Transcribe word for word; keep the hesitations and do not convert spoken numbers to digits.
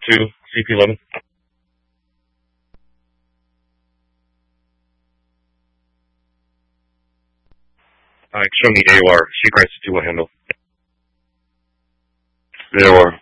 two, C P eleven. Uh, show me A O R, Sea Crisis two, what handle? A O R.